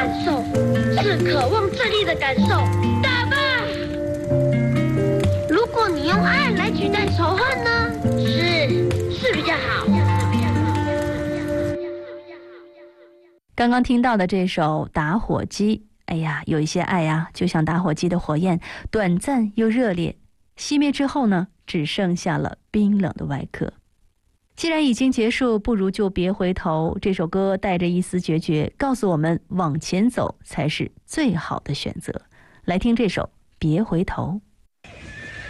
感受，是渴望胜利的感受。打吧！如果你用爱来取代仇恨呢？是比较好。 刚刚听到的这首打火机，哎呀，有一些爱呀，就像打火机的火焰，短暂又热烈，熄灭之后呢，只剩下了冰冷的外壳。既然已经结束，不如就别回头。这首歌带着一丝决绝，告诉我们往前走才是最好的选择。来听这首《别回头》。